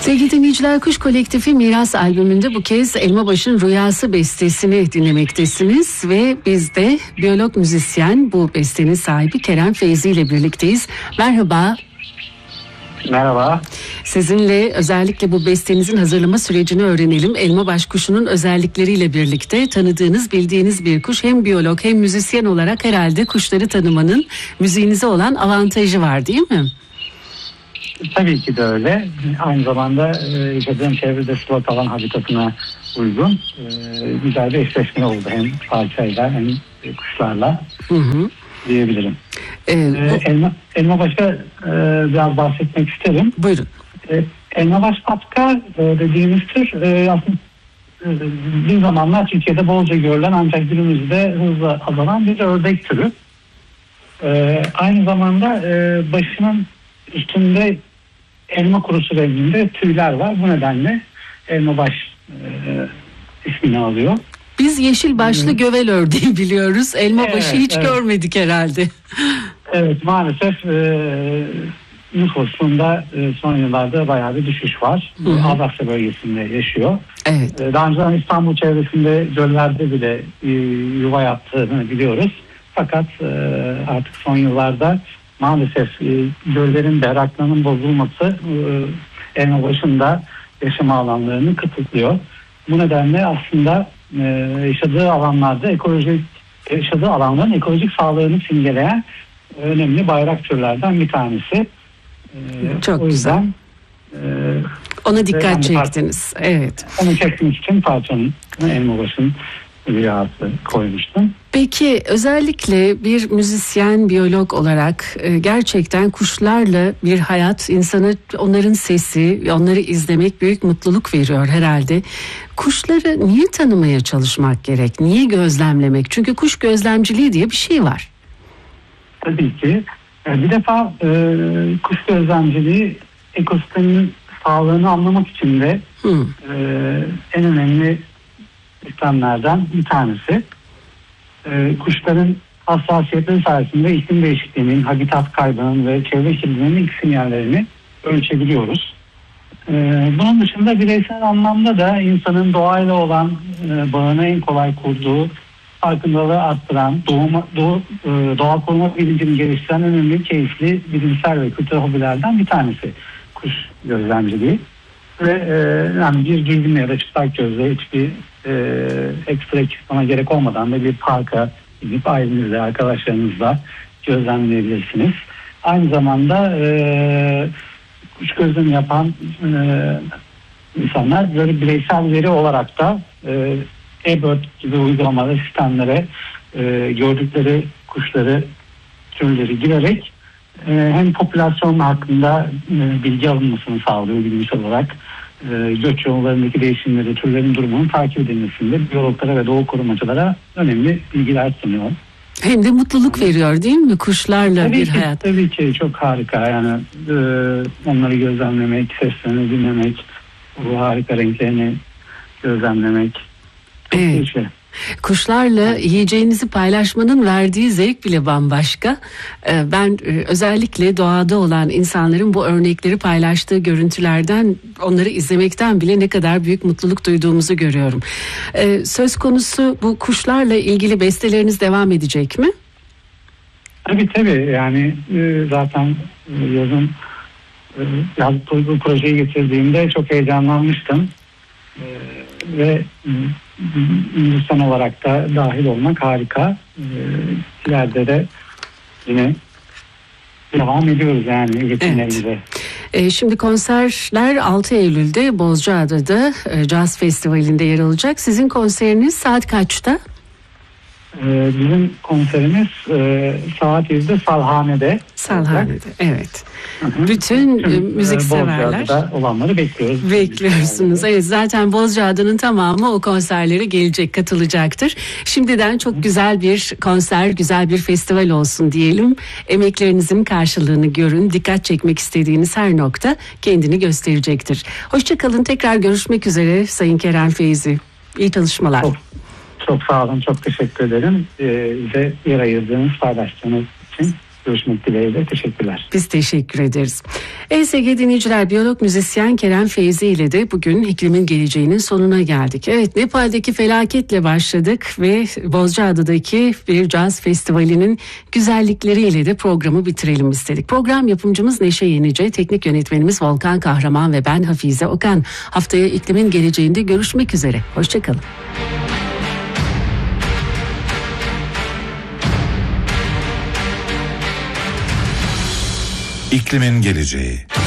Sevgili dinleyiciler, Kuş Kolektifi Miras albümünde bu kez Elmabaş'ın Rüyası bestesini dinlemektesiniz ve biz de biyolog müzisyen, bu bestenin sahibi Kerem Feyzi ile birlikteyiz. Merhaba. Merhaba. Sizinle özellikle bu bestenizin hazırlama sürecini öğrenelim. Elmabaş kuşunun özellikleriyle birlikte tanıdığınız, bildiğiniz bir kuş. Hem biyolog hem müzisyen olarak herhalde kuşları tanımanın müziğinize olan avantajı var, değil mi? Tabii ki de öyle. Aynı zamanda yaşadığım çevrede slot alan habitatına uygun güzel bir eşleşme oldu. Hem parçayla hem kuşlarla diyebilirim. Elmabaş'a biraz bahsetmek isterim. Buyurun. Elmabaş patka dediğimiz tür aslında bir zamanlar Türkiye'de bolca görülen ancak günümüzde hızla azalan bir ördek türü. Aynı zamanda başının üstünde elma kurusu renginde tüyler var. Bu nedenle Elmabaş ismini alıyor. Biz yeşil başlı gövel ördeği biliyoruz. Elmabaşı hiç görmedik herhalde. Evet, maalesef nüfusunda son yıllarda bayağı bir düşüş var. Avrasya bölgesinde yaşıyor. Evet. Daha önceden İstanbul çevresinde göllerde bile yuva yaptığını biliyoruz. Fakat artık son yıllarda maalesef göllerin berraklığının bozulması Elmabaş'ın da yaşama alanlarını kısıtlıyor. Bu nedenle aslında yaşadığı alanların ekolojik sağlığını simgeleyen önemli bayrak türlerden bir tanesi. Çok o yüzden ona dikkat çektiniz. Evet. Onu çekmek için parçanın Elmabaş'ın rüyası koymuştum. Peki özellikle bir müzisyen, biyolog olarak gerçekten kuşlarla bir hayat, insana onların sesi, onları izlemek büyük mutluluk veriyor herhalde. Kuşları niye tanımaya çalışmak gerek? Niye gözlemlemek? Çünkü kuş gözlemciliği diye bir şey var. Tabii ki. Bir defa kuş gözlemciliği ekosistemin sağlığını anlamak için de en önemli sistemlerden bir tanesi. Kuşların hassasiyetleri sayesinde iklim değişikliğinin, habitat kaybının ve çevre kirliliğinin ilk sinyallerini ölçebiliyoruz. Bunun dışında bireysel anlamda da insanın doğayla olan bağını en kolay kurduğu, farkındalığı arttıran, doğa koruma bilincini geliştiren önemli, keyifli, bilimsel ve kültürel hobilerden bir tanesi kuş gözlemciliği. Ve yani bir dürbünle ya da çıplak gözle hiçbir ekstra ekipmana gerek olmadan da bir parka gidip ailenizle, arkadaşlarınızla gözlemleyebilirsiniz. Aynı zamanda kuş gözlemi yapan insanlar böyle bireysel veri olarak da eBird gibi uygulamalı sistemlere gördükleri kuşları, türleri girerek hem popülasyon hakkında bilgi alınmasını sağlıyor bilimsel olarak. Göç yollarındaki değişimleri, türlerin durumunun takip edilmesinde biyologlara ve doğa korumacılara önemli bilgiler sunuyor. Hem de mutluluk veriyor değil mi kuşlarla tabii bir ki, hayat? Tabii ki çok harika yani onları gözlemlemek, seslerini dinlemek, bu harika renklerini gözlemlemek çok keyifli. Kuşlarla yiyeceğinizi paylaşmanın verdiği zevk bile bambaşka. Ben özellikle doğada olan insanların bu örnekleri paylaştığı görüntülerden, onları izlemekten bile ne kadar büyük mutluluk duyduğumuzu görüyorum. Söz konusu bu kuşlarla ilgili besteleriniz devam edecek mi? Tabii yani zaten yazın bu projeyi getirdiğimde çok heyecanlanmıştım. Ve müzisyen olarak da dahil olmak harika. İleride de yine devam ediyoruz yani üretimlerimize. Şimdi konserler 6 Eylül'de Bozcaada'da Caz Festivali'nde yer alacak. Sizin konseriniz saat kaçta? Bizim konserimiz saat 7'de Salhane'de. Salhane'de, evet. Bütün müzikseverler Bozcaada'da olanları bekliyoruz. Bekliyorsunuz. Evet, zaten Bozcaada'nın tamamı o konserlere gelecek, katılacaktır. Şimdiden çok güzel bir konser, güzel bir festival olsun diyelim. Emeklerinizin karşılığını görün. Dikkat çekmek istediğiniz her nokta kendini gösterecektir. Hoşça kalın. Tekrar görüşmek üzere Sayın Kerem Feyzi. İyi çalışmalar. Çok sağ olun. Çok teşekkür ederim. Bize yer ayırdığınız, paylaştığınız için. Görüşmek dileğiyle. Teşekkürler. Biz teşekkür ederiz. Sevgili dinleyiciler, biyolog müzisyen Kerem Feyzi ile de bugün iklimin geleceğinin sonuna geldik. Evet, Nepal'deki felaketle başladık ve Bozcaada'daki bir caz festivalinin güzellikleriyle de programı bitirelim istedik. Program yapımcımız Neşe Yenice, teknik yönetmenimiz Volkan Kahraman ve ben Hafize Okan. Haftaya iklimin geleceğinde görüşmek üzere. Hoşçakalın. İklimin geleceği.